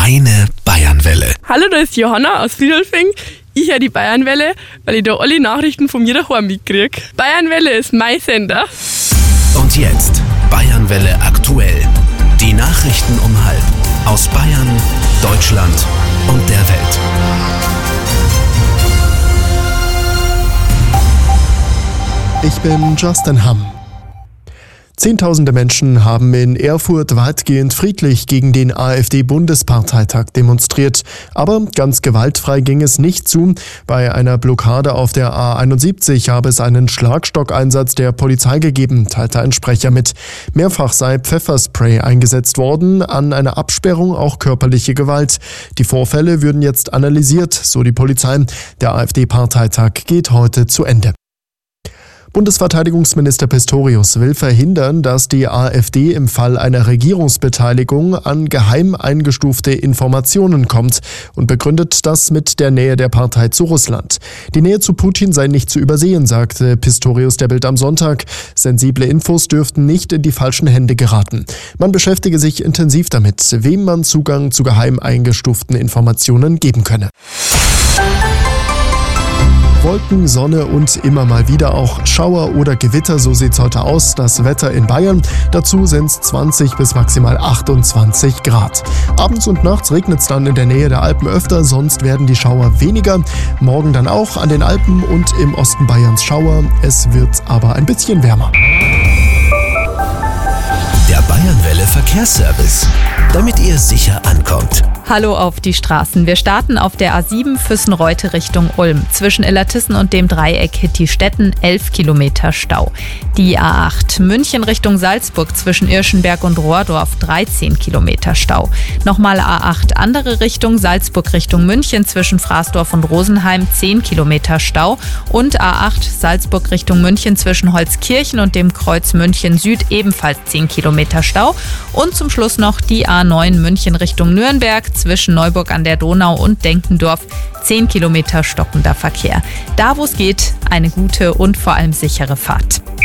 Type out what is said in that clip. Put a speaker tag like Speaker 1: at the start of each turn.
Speaker 1: Meine Bayernwelle.
Speaker 2: Hallo, da ist Johanna aus Friedolfing. Ich höre die Bayernwelle, weil ich da alle Nachrichten von mir daheim mitkriege. Bayernwelle ist mein Sender.
Speaker 1: Und jetzt Bayernwelle aktuell. Die Nachrichten um 12:30 aus Bayern, Deutschland und der Welt.
Speaker 3: Ich bin Justin Hamm. Zehntausende Menschen haben in Erfurt weitgehend friedlich gegen den AfD-Bundesparteitag demonstriert. Aber ganz gewaltfrei ging es nicht zu. Bei einer Blockade auf der A71 habe es einen Schlagstockeinsatz der Polizei gegeben, teilte ein Sprecher mit. Mehrfach sei Pfefferspray eingesetzt worden, an einer Absperrung auch körperliche Gewalt. Die Vorfälle würden jetzt analysiert, so die Polizei. Der AfD-Parteitag geht heute zu Ende. Bundesverteidigungsminister Pistorius will verhindern, dass die AfD im Fall einer Regierungsbeteiligung an geheim eingestufte Informationen kommt und begründet das mit der Nähe der Partei zu Russland. Die Nähe zu Putin sei nicht zu übersehen, sagte Pistorius der Bild am Sonntag. Sensible Infos dürften nicht in die falschen Hände geraten. Man beschäftige sich intensiv damit, wem man Zugang zu geheim eingestuften Informationen geben könne. Wolken, Sonne und immer mal wieder auch Schauer oder Gewitter, so sieht's heute aus. Das Wetter in Bayern, dazu sind's 20 bis maximal 28 Grad. Abends und nachts regnet's dann in der Nähe der Alpen öfter, sonst werden die Schauer weniger. Morgen dann auch an den Alpen und im Osten Bayerns Schauer. Es wird aber ein bisschen wärmer.
Speaker 1: Der Bayernwelle Verkehrsservice, damit ihr sicher ankommt.
Speaker 4: Hallo auf die Straßen. Wir starten auf der A7 Füssen-Reute Richtung Ulm. Zwischen Illertissen und dem Dreieck Hitti-Stetten 11 Kilometer Stau. Die A8 München Richtung Salzburg zwischen Irschenberg und Rohrdorf 13 Kilometer Stau. Nochmal A8 andere Richtung Salzburg Richtung München zwischen Fraßdorf und Rosenheim 10 Kilometer Stau. Und A8 Salzburg Richtung München zwischen Holzkirchen und dem Kreuz München Süd ebenfalls 10 Kilometer Stau. Und zum Schluss noch die A9 München Richtung Nürnberg zwischen Neuburg an der Donau und Denkendorf 10 Kilometer stockender Verkehr. Da wo es geht, eine gute und vor allem sichere Fahrt.